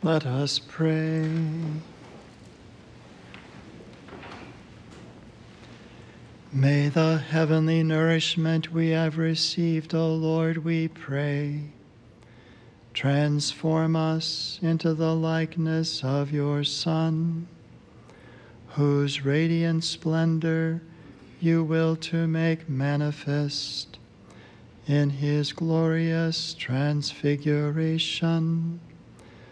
Let us pray. May the heavenly nourishment we have received, O Lord, we pray, transform us into the likeness of your Son, whose radiant splendor you will to make manifest in his glorious transfiguration.